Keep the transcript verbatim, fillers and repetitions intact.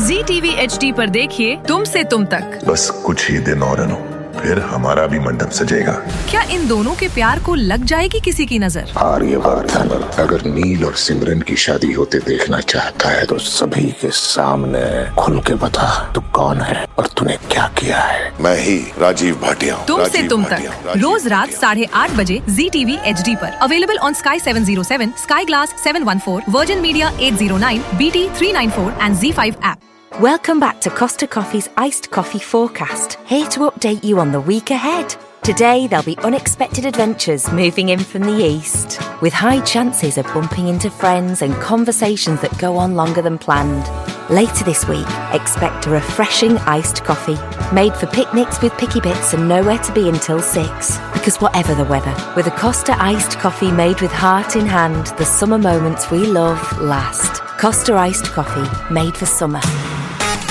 ज़ी TV H D पर देखिए तुम से तुम तक। बस कुछ ही दिन और अनु, फिर हमारा भी मंडप सजेगा। क्या इन दोनों के प्यार को लग जाएगी किसी की नजर? आर्यवर्धन अगर नील और सिमरन की शादी होते देखना चाहता है तो सभी के सामने खुल के बता तू कौन है और तूने क्या किया है। मैं ही राजीव भाटिया हूँ। तुम से तुम तक रोज रात साढ़े आठ बजे ज़ी टीवी एच डी पर। Available on sky seven zero seven, sky glass seven one four, virgin media at zero nine, B T three nine four and Zee five app. Welcome back to Costa Coffee's Iced Coffee Forecast, here to update you on the week ahead. Today, there'll be unexpected adventures moving in from the east, with high chances of bumping into friends and conversations that go on longer than planned. Later this week, expect a refreshing iced coffee, made for picnics with picky bits and nowhere to be until six. Because whatever the weather, with a Costa iced coffee made with heart in hand, the summer moments we love last. Costa iced coffee, made for summer.